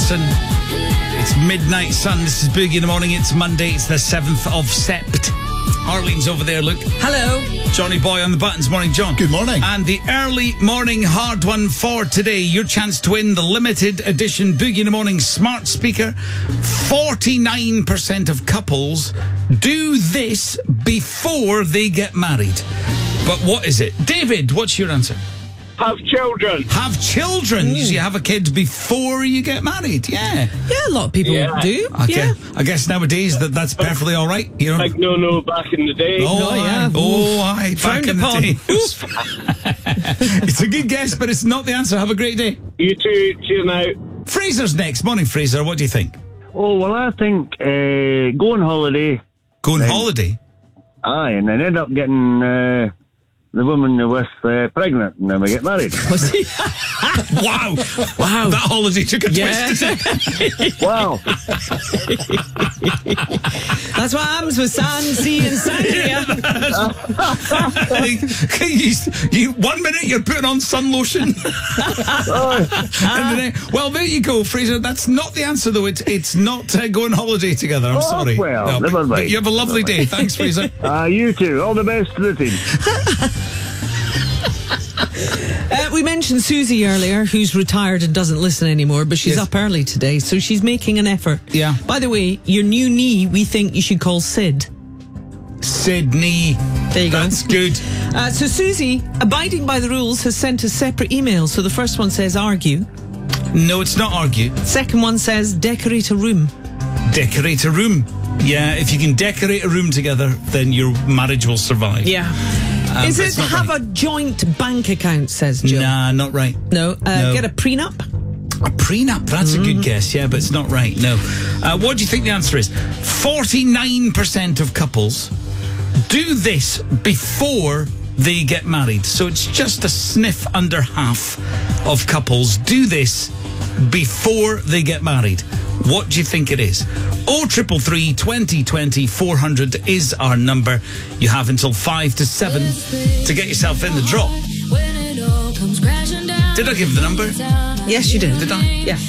Anderson. It's Midnight Sun. This is Boogie in the Morning. It's Monday. It's the 7th of Sept. Arlene's over there, look. Hello. Johnny Boy on the buttons. Morning, John. Good morning. And the early morning hard one for today. Your chance to win the limited edition Boogie in the Morning smart speaker. 49% of couples do this before they get married. But what is it? David, what's your answer? Have children. Have children. So you have a kid before you get married. Yeah. Yeah, a lot of people do. Okay. I guess nowadays that's perfectly all right. You know. Like no, back in the day. Oh, yeah. Aye. Back Frowned in upon. the day. It's a good guess, but it's not the answer. Have a great day. You too. Cheers now. Fraser's next. Morning, Fraser. What do you think? Oh, well, I think go on holiday. Go on holiday? Aye, and then end up getting the woman with pregnant, and then we get married. Wow. That holiday took a twist. Wow. That's what happens with sand, sea and sangria. you 1 minute you're putting on sun lotion. And then, well, there you go, Fraser. That's not the answer, though. It's not going holiday together. I'm sorry. Well, never mind. But you have a lovely day. Thanks, Fraser. You too. All the best to the team. We mentioned Susie earlier, who's retired and doesn't listen anymore, but she's up early today, so she's making an effort. Yeah. By the way, your new knee, we think you should call Sid. Sydney. There you go. That's good. So Susie, abiding by the rules, has sent us separate emails. So the first one says argue. No, it's not argue. Second one says decorate a room. Decorate a room. Yeah, if you can decorate a room together, then your marriage will survive. Yeah. Is it have a joint bank account, says Jill? Nah, not right. No. No. Get a prenup? A prenup? That's a good guess, yeah, but it's not right, no. What do you think the answer is? 49% of couples do this before they get married. So it's just a sniff under half of couples do this before they get married. What do you think it is? 0333 2020 400 is our number. You have until 5 to 7 to get yourself in the draw. Did I give the number? Yes, you did. Did I? Yeah.